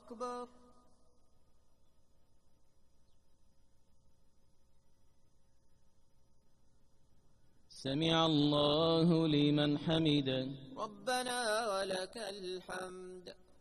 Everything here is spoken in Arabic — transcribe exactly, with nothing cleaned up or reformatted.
أكبر. سمع الله لمن حمده. ربنا ولك الحمد.